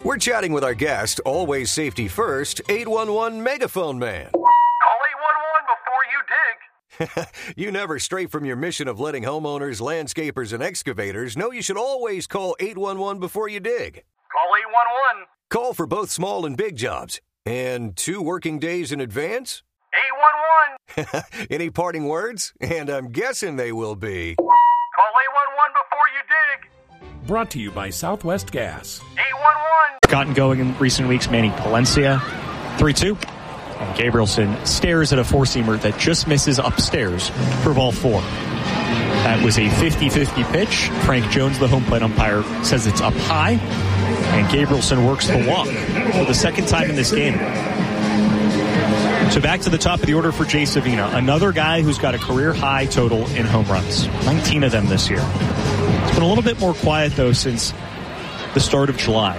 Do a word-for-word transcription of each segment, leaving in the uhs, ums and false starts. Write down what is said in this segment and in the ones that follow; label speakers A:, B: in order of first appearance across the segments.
A: We're chatting with our guest, always safety first, eight one one Megaphone Man.
B: Call eight one one before you dig.
A: You never stray from your mission of letting homeowners, landscapers, and excavators know you should always call eight one one before you dig.
B: Call eight one one.
A: Call for both small and big jobs. And two working days in advance?
B: eight one one.
A: Any parting words? And I'm guessing they will be...
B: Call eight one one before you dig.
C: Brought to you by Southwest Gas.
B: eight one one.
D: Gotten going in recent weeks, Manny Palencia, three two. And Gabrielson stares at a four-seamer that just misses upstairs for ball four. That was a fifty-fifty pitch. Frank Jones, the home plate umpire, says it's up high. And Gabrielson works the walk for the second time in this game. So back to the top of the order for Jay Savina, another guy who's got a career-high total in home runs, nineteen of them this year. It's been a little bit more quiet, though, since the start of July.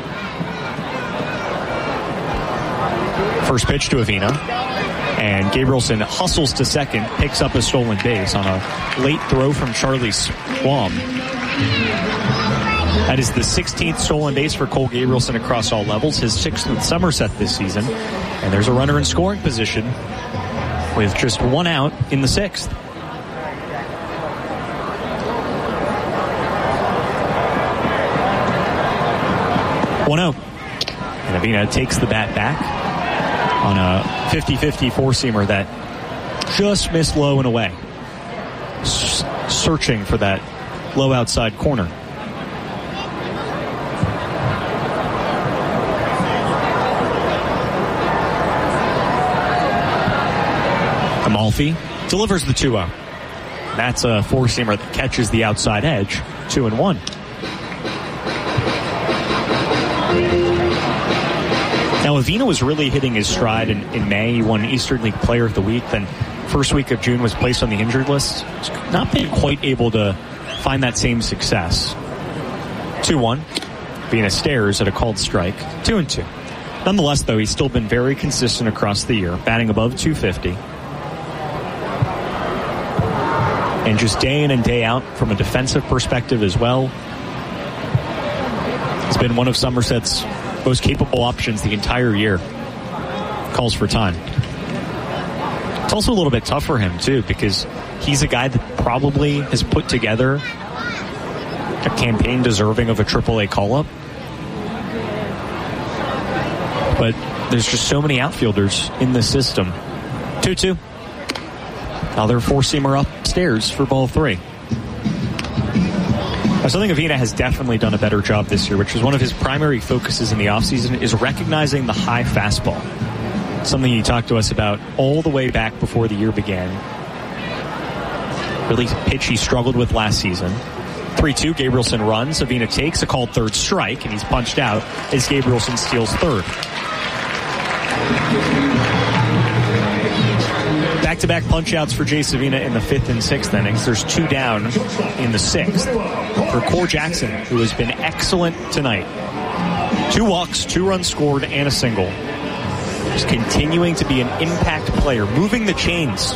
D: First pitch to Avina, and Gabrielson hustles to second, picks up a stolen base on a late throw from Charlie Swam. That is the sixteenth stolen base for Cole Gabrielson across all levels, his sixth with Somerset this season. And there's a runner in scoring position with just one out in the sixth. one oh. And Avina takes the bat back on a fifty-fifty four-seamer that just missed low and away. S- searching for that low outside corner. Amalfi delivers the two oh. That's a four-seamer that catches the outside edge. Two and one. Now, Avina was really hitting his stride in, in May. He won Eastern League Player of the Week. Then first week of June was placed on the injured list. He's not been quite able to find that same success. two one. Avina stares at a called strike. two and two. Nonetheless, though, he's still been very consistent across the year, batting above two fifty. And just day in and day out from a defensive perspective as well. He's been one of Somerset's most capable options the entire year. Calls for time. It's also a little bit tough for him, too, because he's a guy that probably has put together a campaign deserving of a triple A call-up. But there's just so many outfielders in the system. two two. Another four-seamer upstairs for ball three. Now, something Avina has definitely done a better job this year, which was one of his primary focuses in the offseason, is recognizing the high fastball. Something he talked to us about all the way back before the year began. Really a pitch he struggled with last season. three two, Gabrielson runs. Avina takes a called third strike, and he's punched out as Gabrielson steals third. Back-to-back punch-outs for Jay Savina in the fifth and sixth innings. There's two down in the sixth for Core Jackson, who has been excellent tonight. Two walks, two runs scored, and a single. Just continuing to be an impact player, moving the chains.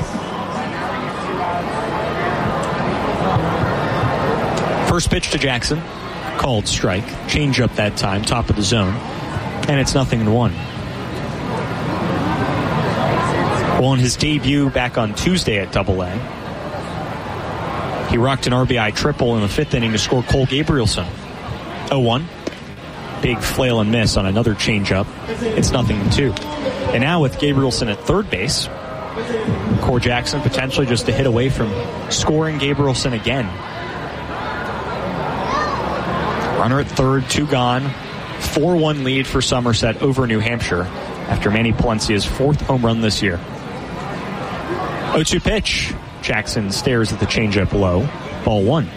D: First pitch to Jackson, called strike. Change up that time, top of the zone. And it's nothing in one. Well, in his debut back on Tuesday at Double A, he rocked an R B I triple in the fifth inning to score Cole Gabrielson. oh one. Big flail and miss on another changeup. It's nothing in two. And now with Gabrielson at third base, Core Jackson potentially just a hit away from scoring Gabrielson again. Runner at third, two gone. four one lead for Somerset over New Hampshire after Manny Palencia's fourth home run this year. oh two pitch. Jackson stares at the changeup low. Ball one.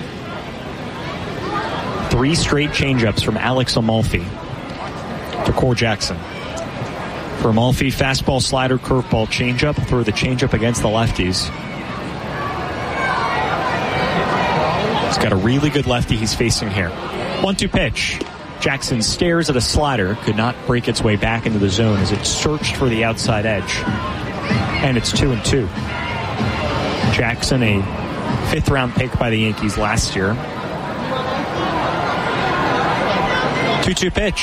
D: Three straight changeups from Alex Amalfi to Core Jackson. For Amalfi, fastball, slider, curveball, changeup. Throw the changeup against the lefties. He's got a really good lefty he's facing here. one two pitch. Jackson stares at a slider. Could not break its way back into the zone as it searched for the outside edge. And it's two and two. Jackson, a fifth round pick by the Yankees last year. two two pitch.